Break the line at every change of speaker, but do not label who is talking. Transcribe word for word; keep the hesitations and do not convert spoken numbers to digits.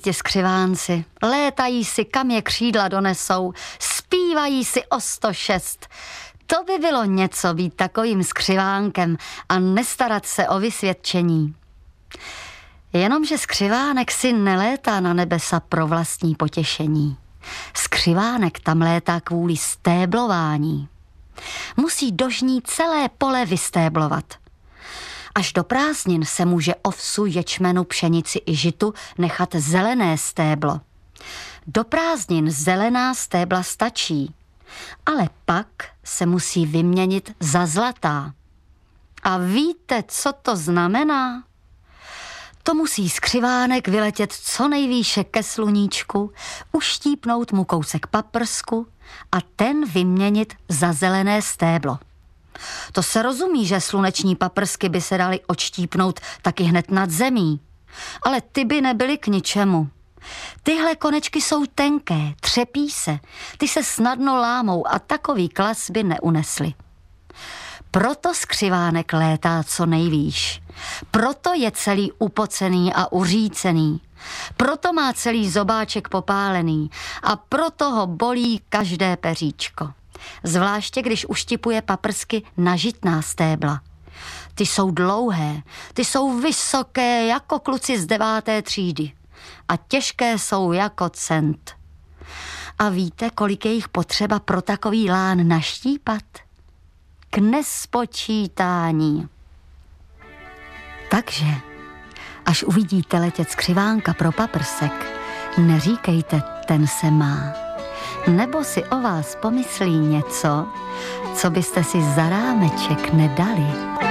ti skřivánci, létají si, kam je křídla donesou, zpívají si o sto šest. To by bylo něco být takovým skřivánkem a nestarat se o vysvědčení. Jenomže skřivánek si nelétá na nebesa pro vlastní potěšení. Skřivánek tam létá kvůli stéblování. Musí do žní celé pole vystéblovat. Až do prázdnin se může ovsu, ječmenu, pšenici i žitu nechat zelené stéblo. Do prázdnin zelená stébla stačí, ale pak se musí vyměnit za zlatá. A víte, co to znamená? To musí skřivánek vyletět co nejvýše ke sluníčku, uštípnout mu kousek paprsku a ten vyměnit za zelené stéblo. To se rozumí, že sluneční paprsky by se daly odštípnout taky hned nad zemí, ale ty by nebyly k ničemu. Tyhle konečky jsou tenké, třepí se, ty se snadno lámou a takový klas by neunesly. Proto skřivánek létá co nejvýš. Proto je celý upocený a uřícený. Proto má celý zobáček popálený a proto ho bolí každé peříčko. Zvláště, když uštipuje paprsky na žitná stébla. Ty jsou dlouhé, ty jsou vysoké jako kluci z deváté třídy a těžké jsou jako cent. A víte, kolik je jich potřeba pro takový lán naštípat? K nespočítání. Takže, až uvidíte letět skřivánka pro paprsek, neříkejte, ten se má. Nebo si o vás pomyslí něco, co byste si za rámeček nedali.